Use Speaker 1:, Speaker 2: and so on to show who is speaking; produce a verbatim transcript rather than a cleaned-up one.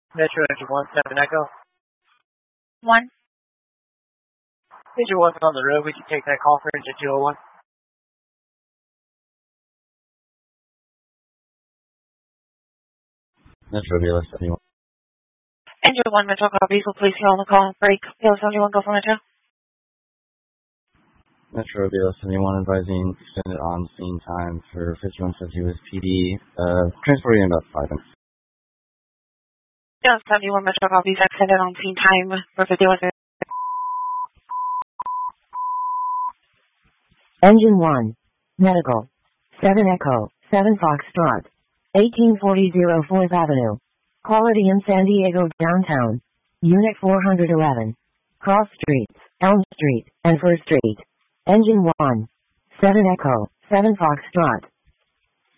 Speaker 1: Metro Engine one, seven Echo.
Speaker 2: One.
Speaker 1: Engine one's on the road. We can take that call for Engine two oh one.
Speaker 3: Metro B L S seventy-one.
Speaker 2: Engine one, Metro copy, so please hear on the call. Break. B L S seventy-one, go for Metro.
Speaker 3: Metro B L S seventy-one advising extended on scene time for fifty-one fifty with P D. Uh, transporting in about five minutes.
Speaker 2: B L S seventy-one, Metro copy, extended on scene time for fifty-one fifty.
Speaker 4: Engine one. Medical. seven Echo, seven Foxtrot. eighteen forty fourth Avenue. Quality in San Diego downtown. Unit four eleven. Cross Streets, Elm Street, and First Street. Engine one. seven Echo, seven Foxtrot.